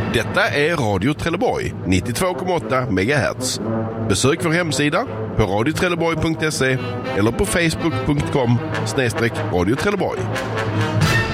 Detta är Radio Trelleborg 92,8 MHz. Besök vår hemsida på radiotrelleborg.se eller på facebook.com/Radio Trelleborg.